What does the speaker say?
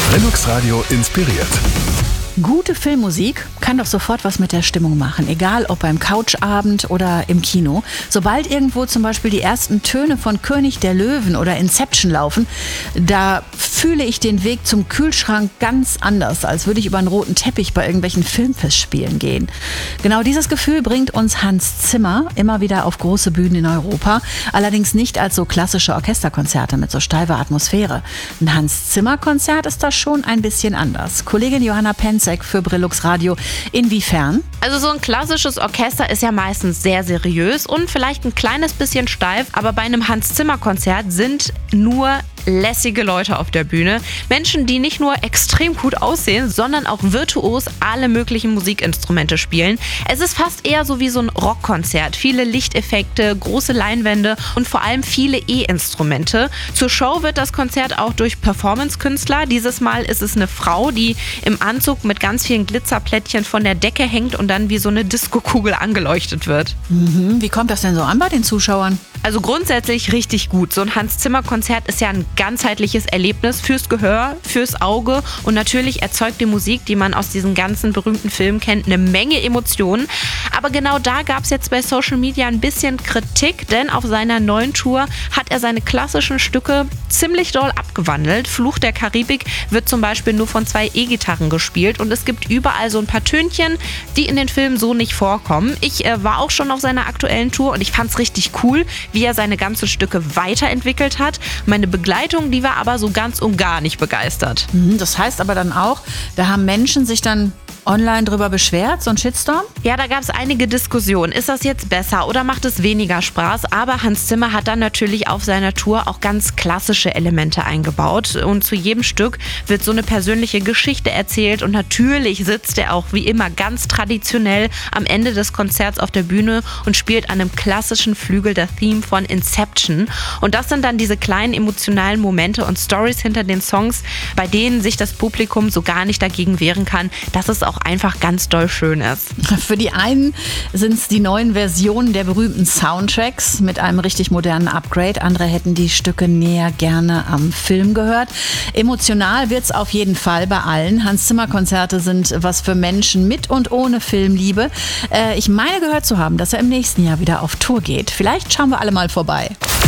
Relux Radio inspiriert. Gute Filmmusik kann doch sofort was mit der Stimmung machen, egal ob beim Couchabend oder im Kino. Sobald irgendwo zum Beispiel die ersten Töne von König der Löwen oder Inception laufen, da fühle ich den Weg zum Kühlschrank ganz anders, als würde ich über einen roten Teppich bei irgendwelchen Filmfestspielen gehen. Genau dieses Gefühl bringt uns Hans Zimmer immer wieder auf große Bühnen in Europa, allerdings nicht als so klassische Orchesterkonzerte mit so steifer Atmosphäre. Ein Hans-Zimmer-Konzert ist da schon ein bisschen anders. Kollegin Johanna Penzek für Relux Radio. Inwiefern? Also so ein klassisches Orchester ist ja meistens sehr seriös und vielleicht ein kleines bisschen steif, aber bei einem Hans-Zimmer-Konzert sind nur lässige Leute auf der Bühne. Menschen, die nicht nur extrem gut aussehen, sondern auch virtuos alle möglichen Musikinstrumente spielen. Es ist fast eher so wie so ein Rockkonzert. Viele Lichteffekte, große Leinwände und vor allem viele E-Instrumente. Zur Show wird das Konzert auch durch Performance-Künstler. Dieses Mal ist es eine Frau, die im Anzug mit ganz vielen Glitzerplättchen von der Decke hängt und dann wie so eine Diskokugel angeleuchtet wird. Wie kommt das denn so an bei den Zuschauern? Also grundsätzlich richtig gut. So ein Hans-Zimmer-Konzert ist ja ein ganzheitliches Erlebnis fürs Gehör, fürs Auge und natürlich erzeugt die Musik, die man aus diesen ganzen berühmten Filmen kennt, eine Menge Emotionen. Aber genau da gab es jetzt bei Social Media ein bisschen Kritik, denn auf seiner neuen Tour hat er seine klassischen Stücke ziemlich doll abgewandelt. Fluch der Karibik wird zum Beispiel nur von 2 E-Gitarren gespielt und es gibt überall so ein paar Tönchen, die in den Filmen so nicht vorkommen. Ich war auch schon auf seiner aktuellen Tour und ich fand es richtig cool, wie er seine ganzen Stücke weiterentwickelt hat. Meine Begleitung, die war aber so ganz und gar nicht begeistert. Das heißt aber dann auch, da haben Menschen sich dann online drüber beschwert, so ein Shitstorm? Ja, da gab es einige Diskussionen. Ist das jetzt besser oder macht es weniger Spaß? Aber Hans Zimmer hat dann natürlich auf seiner Tour auch ganz klassische Elemente eingebaut. Und zu jedem Stück wird so eine persönliche Geschichte erzählt. Und natürlich sitzt er auch wie immer ganz traditionell am Ende des Konzerts auf der Bühne und spielt an einem klassischen Flügel das Theme von Inception. Und das sind dann diese kleinen emotionalen Momente und Stories hinter den Songs, bei denen sich das Publikum so gar nicht dagegen wehren kann, dass es auch einfach ganz doll schön ist. Für die einen sind es die neuen Versionen der berühmten Soundtracks mit einem richtig modernen Upgrade. Andere hätten die Stücke näher gerne am Film gehört. Emotional wird es auf jeden Fall bei allen. Hans-Zimmer-Konzerte sind was für Menschen mit und ohne Filmliebe. Ich meine gehört zu haben, dass er im nächsten Jahr wieder auf Tour geht. Vielleicht schauen wir alle mal vorbei.